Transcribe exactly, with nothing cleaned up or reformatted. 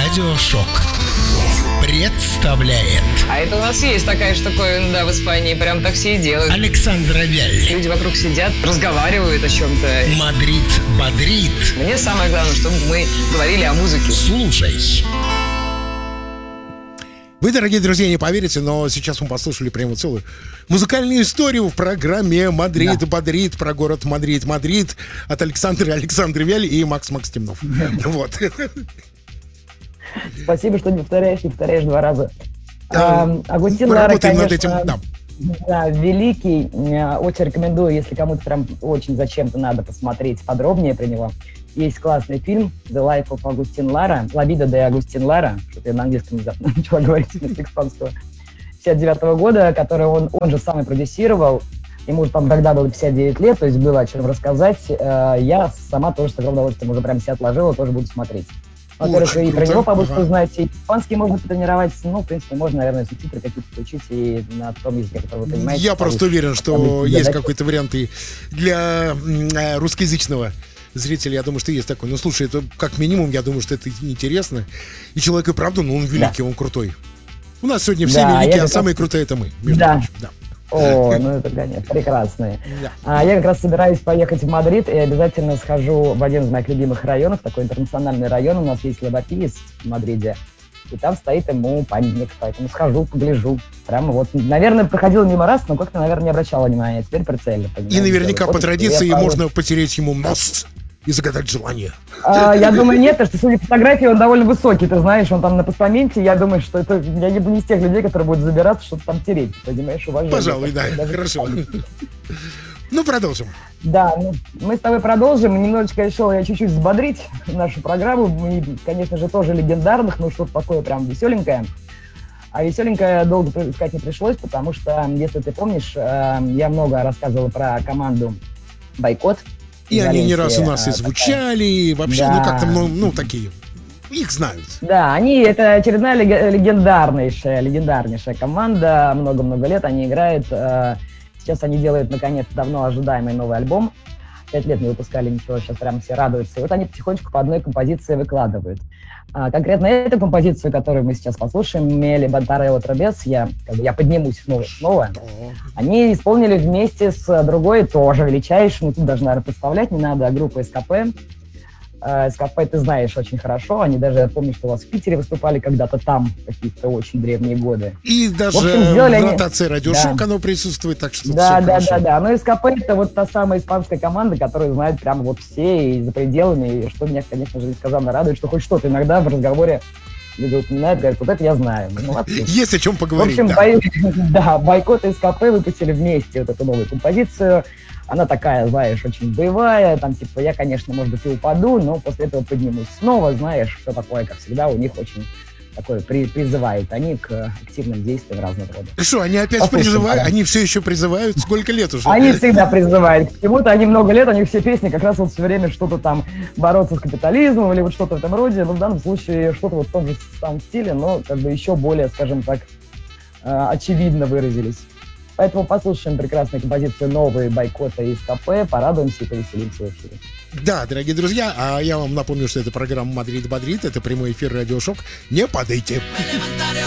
Радиошок представляет. А это у нас есть такая штуковина, да, в Испании. Прям так все и делают. Александра Вяль. Люди вокруг сидят, разговаривают о чем-то. Мадрид бодрит. Мне самое главное, чтобы мы говорили о музыке. Слушай. Вы, дорогие друзья, не поверите, но сейчас мы послушали прямо целую музыкальную историю в программе «Мадрид, да. бодрит», про город Мадрид, Мадрид от Александры Александры Вяль и Макс Макс Темнов. Вот. Спасибо, что не повторяешь, не повторяешь два раза. А, Агустин Лара, конечно, над этим, да. Да, великий. Очень рекомендую, если кому-то прям очень зачем-то надо посмотреть подробнее про него. Есть классный фильм «The Life of Agustin Lara», «La vida de Agustin Lara», что-то я на английском внезапно начала говорить вместо испанского, пятьдесят девятого года, который он, он же сам и продюсировал. Ему там тогда было пятьдесят девять лет, то есть было о чем рассказать. Я сама тоже с огромным удовольствием уже прям себя отложила, тоже буду смотреть. Во-первых, и про него побольше ага. узнать, и испанский можно потренировать, ну, в принципе, можно, наверное, субтитры какие-то включить и на том языке, который вы понимаете. Я просто уверен, что есть какой-то вариант и для русскоязычного зрителя, я думаю, что есть такой. Но слушай, это как минимум, я думаю, что это интересно. И человек и правда, ну, он великий, да. он крутой. У нас сегодня все да, великие, а самые раз... крутые это мы, между да. прочим. Да. О, ну это, конечно, прекрасные. Да. А, я как раз собираюсь поехать в Мадрид и обязательно схожу в один из моих любимых районов, такой интернациональный район. У нас есть Лабапис в Мадриде, и там стоит ему памятник, поэтому схожу, погляжу. Прямо вот, наверное, проходила мимо раз, но как-то, наверное, не обращала внимания. Теперь прицельно. И наверняка по традиции можно потереть ему нос и загадать желание. А, я думаю, нет, потому что, судя по фотографии, он довольно высокий, ты знаешь, он там на постаменте, я думаю, что это, я не, не из тех людей, которые будут забираться, чтобы там тереть, понимаешь, уважение. Пожалуй, да, даже хорошо. Ну, продолжим. Да, ну, мы с тобой продолжим, немножечко решил я чуть-чуть взбодрить нашу программу, мы, конечно же, тоже легендарных, но что-то такое прям веселенькое. А веселенькое долго искать не пришлось, потому что, если ты помнишь, я много рассказывал про команду «Бойкот». И они не раз у нас и звучали, и вообще, да. ну, как-то, ну, ну, такие, их знают. Да, они, это очередная легендарнейшая, легендарнейшая команда, много-много лет они играют. Сейчас они делают, наконец, давно ожидаемый новый альбом. Пять лет не выпускали ничего, сейчас прям все радуются. И вот они потихонечку по одной композиции выкладывают. А, конкретно эту композицию, которую мы сейчас послушаем, «Me levantaré otra vez», я, как бы, я поднимусь снова, снова, они исполнили вместе с другой, тоже величайшей, ну тут даже, наверное, представлять не надо, группа СКП. СКП ты знаешь очень хорошо, они даже, я помню, что у вас в Питере выступали когда-то там, какие-то очень древние годы. И даже в, общем, в ротации они... радиошок да. оно присутствует, так что да, все да, хорошо. да, да, но СКП это вот та самая испанская команда, которую знают прямо вот все и за пределами, и что меня, конечно же, несказанно радует, что хоть что-то иногда в разговоре люди упоминают, говорят, вот это я знаю. Ну, есть о чем поговорить, в общем, да. Бой... да, Бойкот и СКП выпустили вместе вот эту новую композицию. Она такая, знаешь, очень боевая, там, типа, я, конечно, может быть, и упаду, но после этого поднимусь снова, знаешь, все такое, как всегда, у них очень такое при, призывает они к активным действиям разного рода. Что, они опять Послушаем, призывают? Они все еще призывают? Сколько лет уже? Они всегда призывают к чему-то, они много лет, у них все песни как раз вот все время что-то там бороться с капитализмом или вот что-то в этом роде, но в данном случае что-то вот в том же самом стиле, но как бы еще более, скажем так, очевидно выразились. Поэтому послушаем прекрасную композицию «Новые Бойкота» и СКП, порадуемся и повеселимся в эфире. Да, дорогие друзья, а я вам напомню, что это программа «Мадрид бодрит», это прямой эфир «Радиошок». Не падайте!